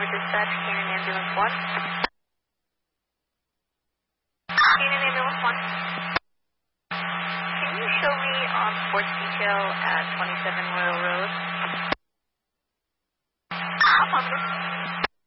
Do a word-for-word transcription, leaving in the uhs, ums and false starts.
dispatch, Canaan Ambulance one. Canaan Ambulance one. Can you show me on sports detail at twenty-seven Royal Road?